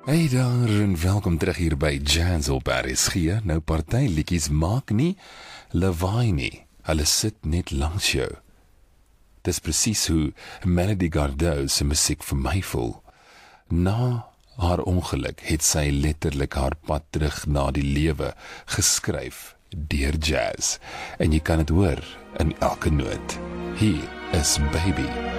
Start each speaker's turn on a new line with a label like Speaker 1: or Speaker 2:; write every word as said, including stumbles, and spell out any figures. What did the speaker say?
Speaker 1: Hey daar en welkom terug hier by Jazz op R S G. Nou party liedjies maak nie lawaai nie. Hulle sit net langs jou. Dis presies hoe Melody Gardot se musiek vir my voel. Na haar ongeluk het sy letterlik haar pad terug na die lewe geskryf deur jazz. En jy kan dit hoor in elke noot. Hier is Baby.